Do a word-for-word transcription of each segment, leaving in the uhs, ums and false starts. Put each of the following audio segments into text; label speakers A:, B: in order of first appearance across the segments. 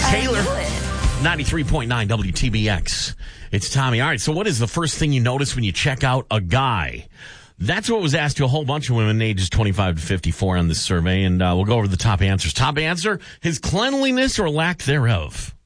A: Taylor, ninety-three point nine W T B X. It's Tommy. All right, so what is the first thing you notice when you check out a guy? That's what was asked to a whole bunch of women ages twenty-five to fifty-four on this survey, and uh, we'll go over the top answers. Top answer, his cleanliness or lack thereof.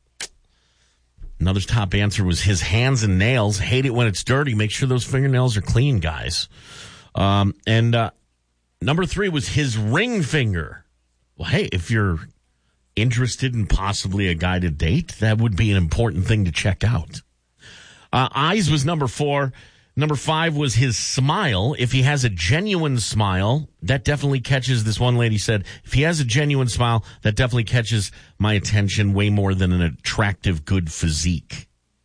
A: Another top answer was his hands and nails. Hate it when it's dirty. Make sure those fingernails are clean, guys. Um, and uh, number three was his ring finger. Well, hey, if you're interested in possibly a guy to date, that would be an important thing to check out. Uh, eyes was number four. Number five was his smile. If he has a genuine smile, that definitely catches, this one lady said, if he has a genuine smile, that definitely catches my attention way more than an attractive, good physique.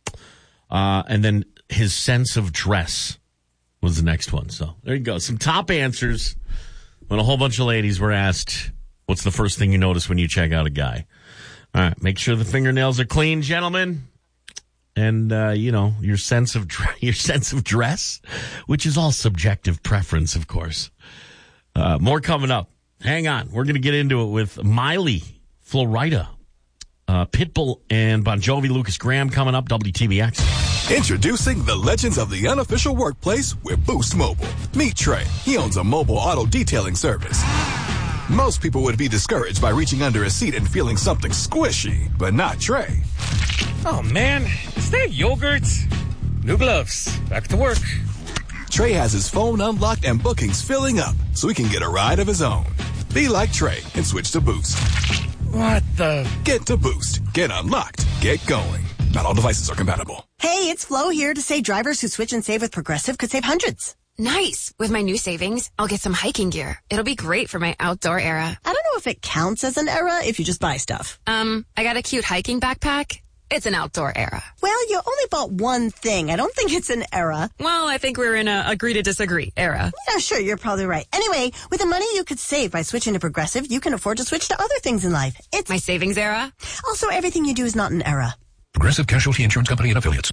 A: Uh, and then his sense of dress was the next one. So there you go. Some top answers when a whole bunch of ladies were asked, what's the first thing you notice when you check out a guy? All right, make sure the fingernails are clean, gentlemen. And, uh, you know, your sense of dre- your sense of dress, which is all subjective preference, of course. Uh, more coming up. Hang on. We're going to get into it with Miley, Florida, uh, Pitbull, and Bon Jovi, Lucas Graham coming up, W T B X.
B: Introducing the legends of the unofficial workplace with Boost Mobile. Meet Trey. He owns a mobile auto detailing service. Most people would be discouraged by reaching under a seat and feeling something squishy, but not Trey.
C: Oh, man. Is that yogurt? New gloves. Back to work.
B: Trey has his phone unlocked and bookings filling up so he can get a ride of his own. Be like Trey and switch to Boost.
C: What the?
B: Get to Boost. Get unlocked. Get going. Not all devices are compatible.
D: Hey, it's Flo here to say drivers who switch and save with Progressive could save hundreds.
E: Nice. With my new savings, I'll get some hiking gear. It'll be great for my outdoor era.
D: I don't know if it counts as an era if you just buy stuff.
E: Um, I got a cute hiking backpack. It's an outdoor era.
D: Well, you only bought one thing. I don't think it's an era.
E: Well, I think we're in a agree to disagree era.
D: Yeah, sure, you're probably right. Anyway, with the money you could save by switching to Progressive, you can afford to switch to other things in life. It's
E: my savings era.
D: Also, everything you do is not an era.
F: Progressive Casualty Insurance Company and Affiliates.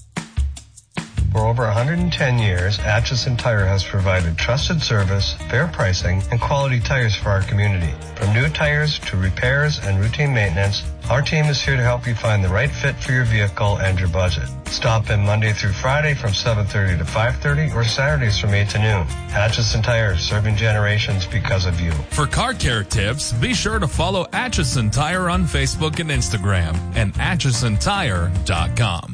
G: For over one hundred ten years, Atchison Tire has provided trusted service, fair pricing, and quality tires for our community. From new tires to repairs and routine maintenance, our team is here to help you find the right fit for your vehicle and your budget. Stop in Monday through Friday from seven thirty to five thirty or Saturdays from eight to noon. Atchison Tire, serving generations because of you.
H: For car care tips, be sure to follow Atchison Tire on Facebook and Instagram and atchison tire dot com.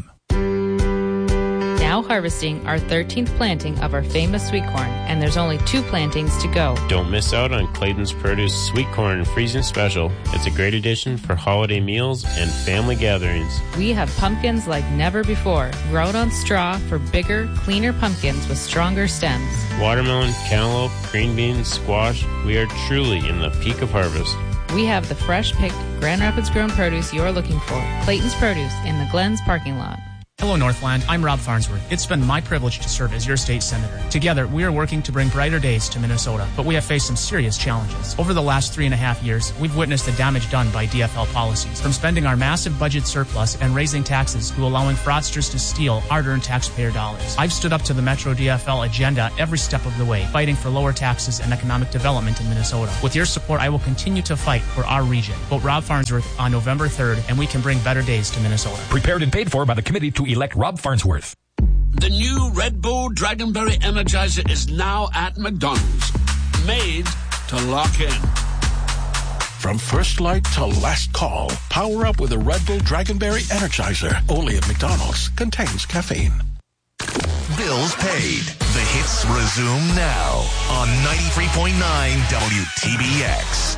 I: Now harvesting our thirteenth planting of our famous sweet corn, and there's only two plantings to go.
J: Don't miss out on Clayton's Produce Sweet Corn Freezing Special. It's a great addition for holiday meals and family gatherings.
I: We have pumpkins like never before, grown on straw for bigger, cleaner pumpkins with stronger stems.
J: Watermelon, cantaloupe, green beans, squash, we are truly in the peak of harvest.
I: We have the fresh-picked, Grand Rapids grown produce you're looking for. Clayton's Produce in the Glens parking lot.
K: Hello, Northland. I'm Rob Farnsworth. It's been my privilege to serve as your state senator. Together, we are working to bring brighter days to Minnesota, but we have faced some serious challenges. Over the last three and a half years, we've witnessed the damage done by D F L policies, from spending our massive budget surplus and raising taxes to allowing fraudsters to steal hard-earned taxpayer dollars. I've stood up to the Metro D F L agenda every step of the way, fighting for lower taxes and economic development in Minnesota. With your support, I will continue to fight for our region. Vote Rob Farnsworth on November third, and we can bring better days to Minnesota.
F: Prepared and paid for by the committee to elect Rob Farnsworth.
L: The new Red Bull Dragonberry Energizer is now at McDonald's. Made to lock in.
M: From first light to last call, power up with a Red Bull Dragonberry Energizer. Only at McDonald's. Contains caffeine.
N: Bills paid. The hits resume now on ninety-three point nine W T B X.